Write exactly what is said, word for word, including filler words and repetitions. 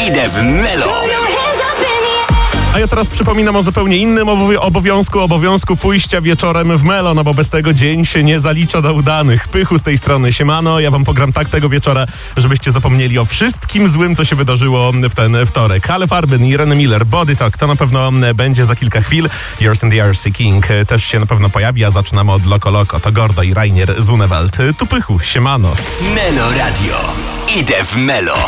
Idę w Melo. A ja teraz przypominam o zupełnie innym obowi- obowiązku, obowiązku pójścia wieczorem w Melo, no bo bez tego dzień się nie zalicza do udanych. Pychu z tej strony, siemano, ja wam pogram tak tego wieczora, żebyście zapomnieli o wszystkim złym, co się wydarzyło w ten wtorek. Ale Farbyn i Irene Miller, Body Talk, to na pewno będzie za kilka chwil. Yours and the R C King też się na pewno pojawi, a zaczynamy od Loco Loco, to Gordo i Rainier Zunewald. Tu Pychu, siemano. Melo Radio. Idę w Melo.